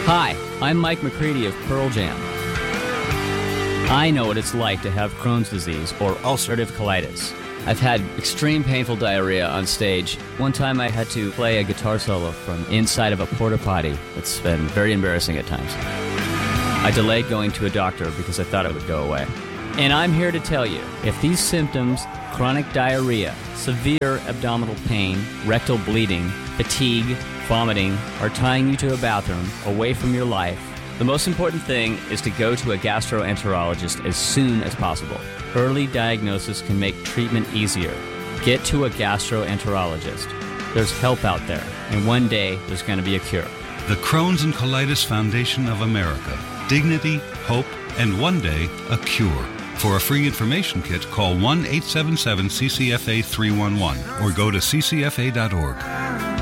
Hi, I'm Mike McCready of Pearl Jam. I know what it's like to have Crohn's disease or ulcerative colitis. I've had extreme painful diarrhea on stage. One time I had to play a guitar solo from inside of a porta potty. It's been very embarrassing at times. I delayed going to a doctor because I thought it would go away. And I'm here to tell you, if these symptoms, chronic diarrhea, severe abdominal pain, rectal bleeding, fatigue, vomiting, are tying you to a bathroom away from your life, the most important thing is to go to a gastroenterologist as soon as possible. Early diagnosis can make treatment easier. Get to a gastroenterologist. There's help out there, and one day there's going to be a cure. The Crohn's and Colitis Foundation of America. Dignity, hope, and one day, a cure. For a free information kit, call 1-877-CCFA-311 or go to ccfa.org.